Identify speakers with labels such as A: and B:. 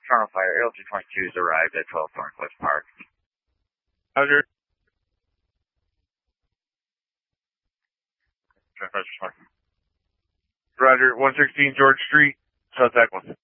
A: Toronto Fire, AL-222 has arrived at 12 Thorncliffe Park.
B: Roger. Roger, 116 George Street, South Eklund.